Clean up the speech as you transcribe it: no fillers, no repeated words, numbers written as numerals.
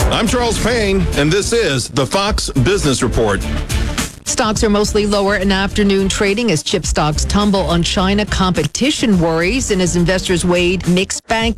I'm Charles Payne, and this is the Fox Business Report. Stocks are mostly lower in afternoon trading as chip stocks tumble on China competition worries and as investors weighed mixed bank